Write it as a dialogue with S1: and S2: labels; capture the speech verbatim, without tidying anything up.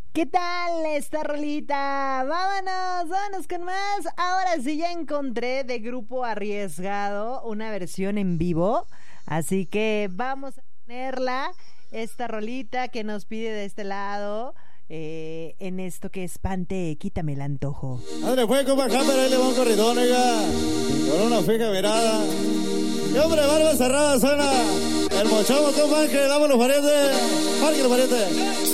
S1: ¿Qué tal esta rolita? Vámonos, vámonos con más. Ahora sí ya encontré de Grupo Arriesgado una versión en vivo. Así que vamos a ponerla, esta rolita que nos pide de este lado, eh, en esto que espante, quítame el antojo.
S2: Madre fue con Cámara, ahí le va un corridón, oiga, con una fija mirada. Y hombre, barba cerrada suena el mochamo con Ángel, vámonos parientes, Ángel parientes.